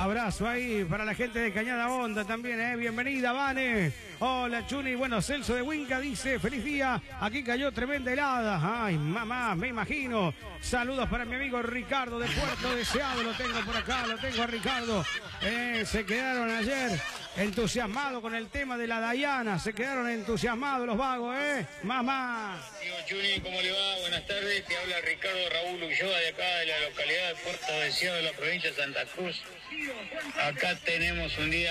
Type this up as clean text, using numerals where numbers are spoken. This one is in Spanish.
Abrazo ahí para la gente de Cañada Honda también, bienvenida, Vane. Hola, Chuni. Bueno, Celso de Huinca dice, feliz día. Aquí cayó tremenda helada. Ay, mamá, me imagino. Saludos para mi amigo Ricardo de Puerto Deseado. Lo tengo por acá, lo tengo a Ricardo. Se quedaron ayer entusiasmados con el tema de la Dayana. Se quedaron entusiasmados los vagos, mamá. Digo, Chuni, ¿cómo le va? Buenas tardes. Te habla Ricardo Raúl Ulloa de acá de la localidad de Puerto Deseado de la provincia de Santa Cruz. Acá tenemos un día